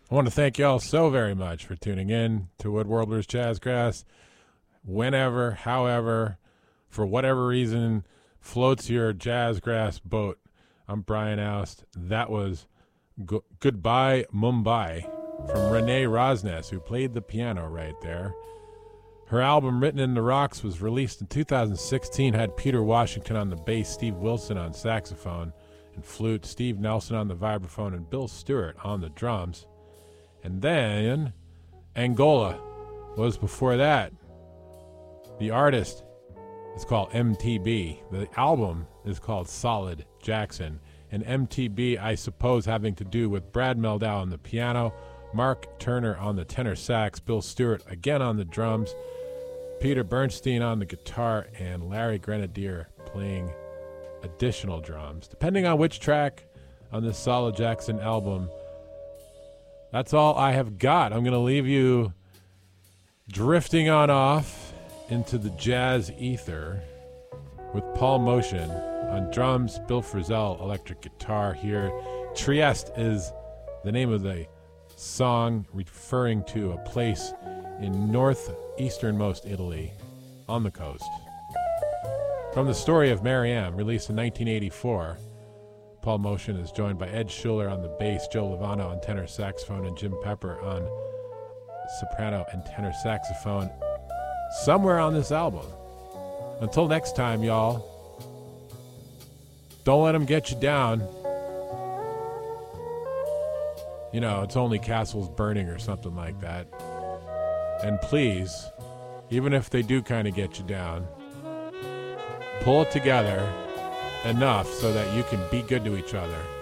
I want to thank y'all so very much for tuning in to Woodworlders Jazzgrass. Whenever, however, for whatever reason, floats your jazzgrass boat. I'm Brian Oust. That was Goodbye Mumbai from Renee Rosnes, who played the piano right there. Her album Written in the Rocks was released in 2016, had Peter Washington on the bass, Steve Wilson on saxophone and flute, Steve Nelson on the vibraphone, and Bill Stewart on the drums. And then Angola was before that. The artist is called MTB. The album is called Solid Jackson. And MTB, I suppose, having to do with Brad Meldau on the piano, Mark Turner on the tenor sax, Bill Stewart again on the drums, Peter Bernstein on the guitar, and Larry Grenadier playing additional drums. Depending on which track on this Solid Jackson album, that's all I have got. I'm going to leave you drifting on off into the jazz ether with Paul Motion on drums, Bill Frisell electric guitar here. Trieste is the name of the song, referring to a place in northeasternmost Italy on the coast. From The Story of Marianne, released in 1984, Paul Motion is joined by Ed Schuller on the bass, Joe Lovano on tenor saxophone, and Jim Pepper on soprano and tenor saxophone somewhere on this album. Until next time, y'all, don't let them get you down. You know, it's only castles burning or something like that. And please, even if they do kind of get you down, pull it together enough so that you can be good to each other.